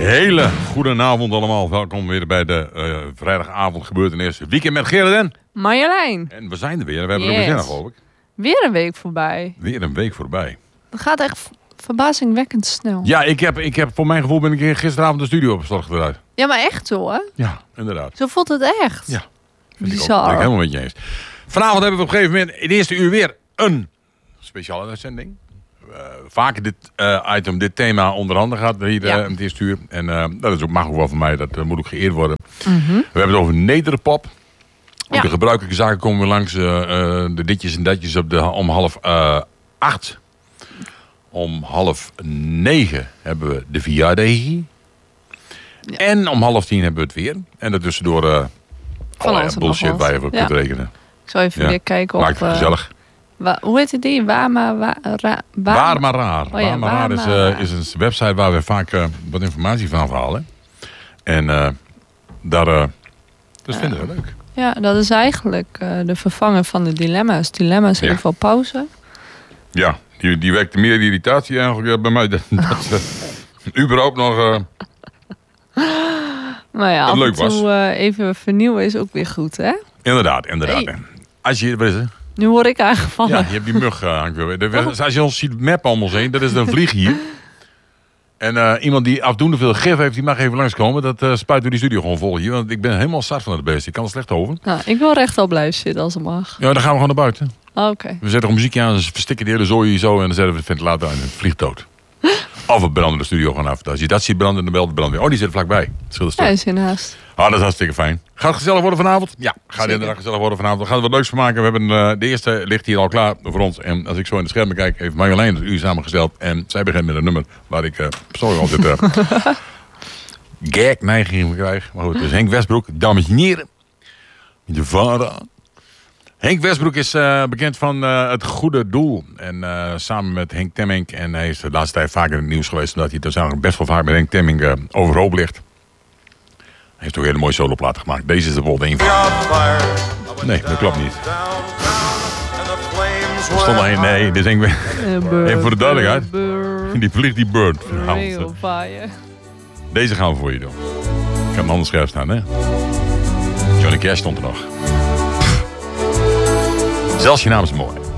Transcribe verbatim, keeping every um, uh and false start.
hele goede avond allemaal. Welkom weer bij de uh, vrijdagavond gebeurtenis. Weekend met Gerard en Marjolein. En we zijn er weer. We hebben yes. er weer zin, geloof ik. Weer een week voorbij. Weer een week voorbij. Dat gaat echt verbazingwekkend snel. Ja, ik heb, ik heb voor mijn gevoel ben ik gisteravond de studio opgeslagen eruit. Ja, maar echt zo, hè? Ja, inderdaad. Zo voelt het echt. Ja. Bizar. Ik ook, ben ik helemaal met je eens. Vanavond hebben we op een gegeven moment in het eerste uur weer een speciale uitzending. Uh, vaker dit uh, item, dit thema onder handen gaat hier ja. uh, in het eerste uur. En uh, dat is ook, mag ook wel van mij, dat uh, moet ook geëerd worden. Mm-hmm. We hebben het over Nederpop. Ook ja. de gebruikelijke zaken komen we langs. Uh, uh, de ditjes en datjes op de, om half uh, acht. Om half negen hebben we de verjaardag. Ja. En om half tien hebben we het weer. En daartussendoor uh, van oh, ja, bullshit waar je even ja. kunt rekenen. Ik zal even ja. weer kijken Maakt op... het gezellig. Wa- hoe heet het die? Waarma wa- ra- waar... waar maar raar. Oh, ja, waar maar raar is, uh, is een website waar we vaak uh, wat informatie van halen. En uh, daar uh, dat ja. vinden we leuk. Ja, dat is eigenlijk uh, de vervanger van de dilemma's. Dilemma's ja. even op pauze. Ja, die, die wekte meer irritatie eigenlijk uh, bij mij. Dat, dat uh, überhaupt nog... Uh, maar ja, af en toe uh, even vernieuwen is ook weer goed, hè? Inderdaad, inderdaad. Hey. Als je... Wat is het? Nu word ik aangevallen. Ja, je hebt die mug uh, aangevallen. Als je ons ziet mappen om ons heen, dat is een vlieg hier. En uh, iemand die afdoende veel gif heeft, die mag even langskomen. Dat uh, spuit door die studio gewoon vol hier. Want ik ben helemaal zat van het beest. Ik kan er slecht over. Nou, ik wil rechtop blijven zitten als het mag. Ja, dan gaan we gewoon naar buiten. Oh, oké. Okay. We zetten een muziekje aan, dus verstikken die hele zooi hier zo. En dan zetten we het ventilator aan en het vliegt dood. Of we branden de studio gewoon af. Als je dat ziet branden, dan belt de brandweer. Oh, die zit er vlakbij. Ja, is inhaast. Ah, dat is hartstikke fijn. Gaat het gezellig worden vanavond? Ja, gaat het inderdaad gezellig worden vanavond. We gaan er wat leuks van maken. We hebben uh, de eerste ligt hier al klaar voor ons. En als ik zo in de schermen kijk, heeft Marjolein het uur samengesteld. En zij begint met een nummer waar ik uh, persoonlijk altijd uh, gag-neiging krijg. Maar goed, dus Henk Westbroek, dames en heren. De vader. Henk Westbroek is uh, bekend van uh, Het Goede Doel. En uh, samen met Henk Temmink. En hij is de laatste tijd vaker in het nieuws geweest. Omdat hij dus best wel vaak met Henk Temmink uh, overhoop ligt. Hij heeft ook een hele mooie soloplaten gemaakt. Deze is er bijvoorbeeld een van. Nee, dat klopt niet. Er stond nog een. Nee, dit is Henk Westbroek. Even voor de duidelijkheid. Die vliegt die bird. Deze gaan we voor je doen. Ik heb hem anders scherp staan, hè. Johnny Cash stond er nog. Zelfs je naam is mooi.